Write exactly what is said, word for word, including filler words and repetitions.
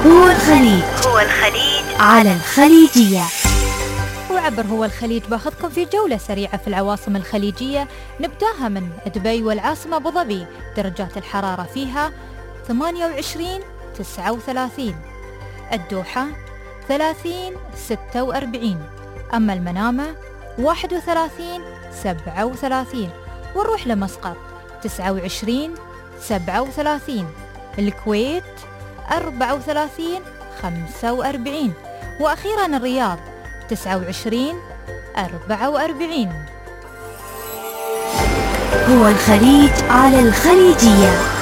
هو الخليج هو الخليج على الخليجية. وعبر هو الخليج باخذكم في جولة سريعة في العواصم الخليجية. نبداها من دبي والعاصمة أبو ظبي، درجات الحرارة فيها ثمانية وعشرين تسعة وثلاثين، الدوحة ثلاثين ستة وأربعين، أما المنامة واحد وثلاثين سبعة وثلاثين، ونروح لمسقط تسعة وعشرين سبعة وثلاثين، الكويت أربعة وثلاثين خمسة وأربعين، وأخيرا الرياض تسعة وعشرين أربعة وأربعين. هو الخليج على الخليجية.